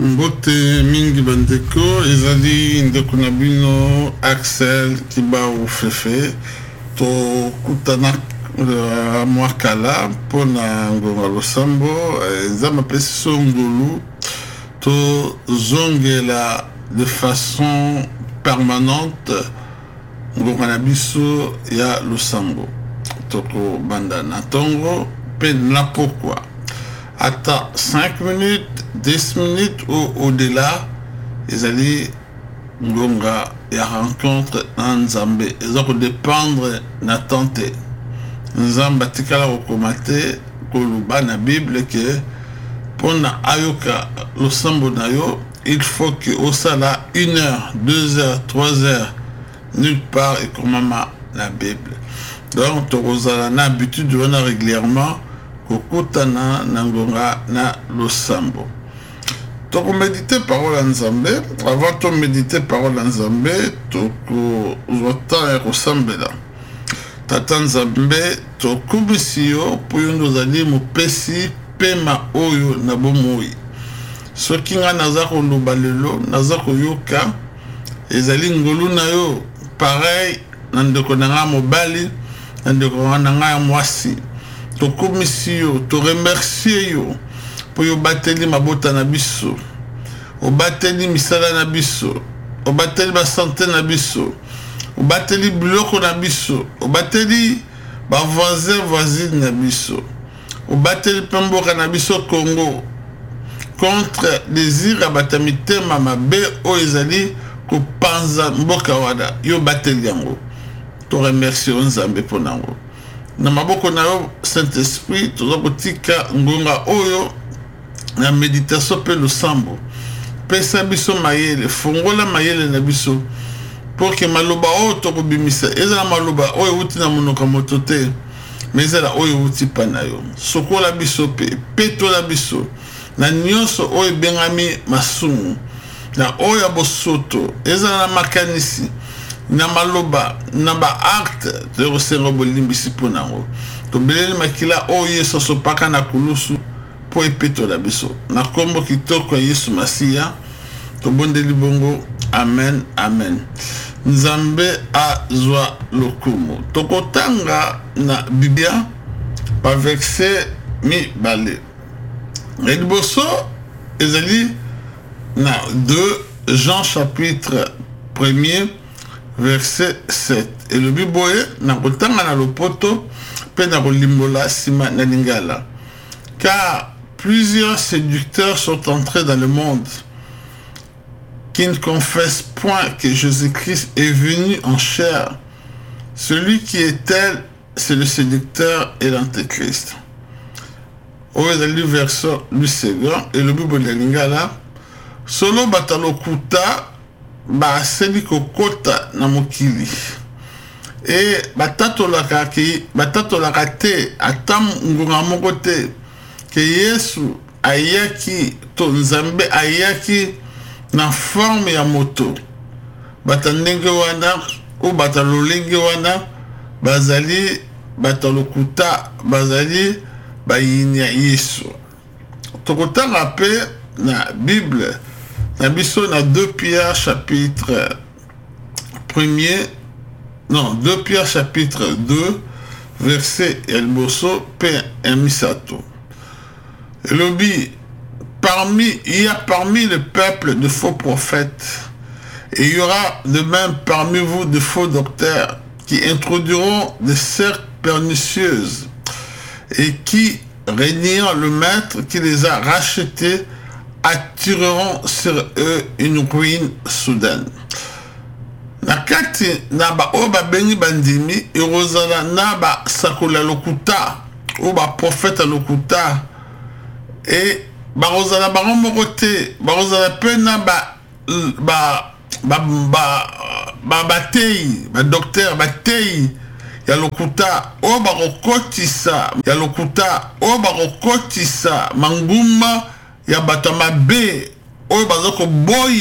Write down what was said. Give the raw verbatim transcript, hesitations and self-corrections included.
Mbote mingi bandeko ezali ndeko na bino Axel Kibau Fefe to kutana uh, mwakala pona ngonga losambo nzamba pesi songolu to zongela de façon permanente ngonga na biso ya losambo toko banda na tongo pe na pourquoi attends cinq minutes, dix minutes ou au-delà, ils allaient ngonga ya rencontre na Nzambe. Ils ont dépendre na tante. Nzamba tikala okomate koluba na Bible que pour na ayoka losambo na yo, il faut que au sala une heure, deux heures, trois heures, nulle part et comme la Bible. Donc, tu as l'habitude de venir régulièrement kokutana na ngonga na losambo. Toko méditer parole en Nzambe, avant de méditer parole en Nzambe, toko uzwata kosambe la. Tata Nzambe toko bisio puyondo zali mupesi pema oyo na bomoi. Soki nga naza koloba lelo, naza koyoka ezali ngolu na yo pareil na ndeko na nga mobali, na ndeko na nga mwasi. To komisio, to remercier yo pour yo bateli mabota na biso, o bateli misala na biso, o bateli ba santé na biso, o bateli biloko na biso, o bateli ba voisin voisine na biso, o bateli pemboka na biso Congo contre désir abatamite mama be o ezali ko panza mboka wada yo bateli yango. To remercier Nzambe pour nango. Na maboko na yo Saint-Esprit toza kotika ngonga oyo na méditation pe losambo pesa biso mayele fongola mayele na biso pour que maloba oyo tokobimisa ezala maloba oyo uti na monoko moto te mais ezala oyo uti pa na yo sokola biso pe petola biso na nyonso oyo bengami masumu na oyo bosoto ezala na makanisi na maloba na ba acte de resengo bolimbisi ponango to beleli makila o yeso so paka na kulusu po epeto la biso na kombo kitoko Yesu Masia to bondeli bongo amen amen. Nzambe azwa lokumu tokotanga na Biblia pa verset mi bale liboso ezali na deux Jean chapitre premier verset sept. Et le biboye na kotanga na lopoto pe na kolimbola sima na lingala. Car plusieurs séducteurs sont entrés dans le monde qui ne confessent point que Jésus-Christ est venu en chair. Celui qui est tel, c'est le séducteur et l'antéchrist. Au le verset du second et le biboye na lingala solo batalokuta ba seli kokota na mokili e batatolaka ki batatolaka te atam ngonga moko te ke Yesu ayaki to Nzambe ayaki na forme ya moto batandenge wana o batalolenge wana bazali batalokuta bazali bayini ya Yesu. Tokotanga pe na Bible na biso na deux Pierre chapitre premier, non, deux Pierre chapitre deux, verset Elboso, P. Misato. Lobi, parmi, il y a parmi le peuple de faux prophètes, et il y aura de même parmi vous de faux docteurs qui introduiront des sectes pernicieuses et qui, régnant le maître qui les a rachetés, attireront sur eux une ruine soudaine. Nakati naba oba beni bandimi erozala naba sakola lokuta oba prophète lokuta et barozala bango mokote barozala pe naba ba ba ba ba batei ba docteur batei ya lokuta oba kokotisa ya lokuta oba kokotisa manguma ya batama be oyo bazoko boy